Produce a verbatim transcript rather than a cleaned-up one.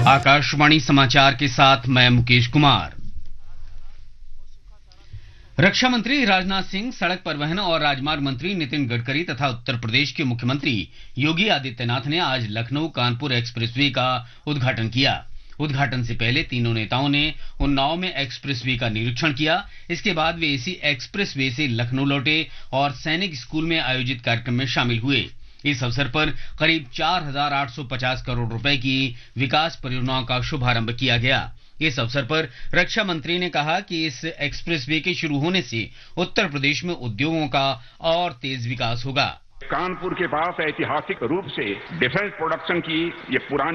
आकाशवाणी समाचार के साथ मैं मुकेश कुमार। रक्षा मंत्री राजनाथ सिंह, सड़क परिवहन और राजमार्ग मंत्री नितिन गडकरी तथा उत्तर प्रदेश के मुख्यमंत्री योगी आदित्यनाथ ने आज लखनऊ कानपुर एक्सप्रेसवे का उद्घाटन किया। उद्घाटन से पहले तीनों नेताओं ने उन्नाव में एक्सप्रेसवे का निरीक्षण किया। इसके बाद वे इसी एक्सप्रेसवे से लखनऊ लौटे और सैनिक स्कूल में आयोजित कार्यक्रम में शामिल हुए। इस अवसर पर करीब चार हजार आठ सौ पचास करोड़ रुपए की विकास परियोजनाओं का शुभारंभ किया गया। इस अवसर पर रक्षा मंत्री ने कहा कि इस एक्सप्रेसवे के शुरू होने से उत्तर प्रदेश में उद्योगों का और तेज विकास होगा। कानपुर के पास ऐतिहासिक रूप से डिफेंस प्रोडक्शन की ये पुरानी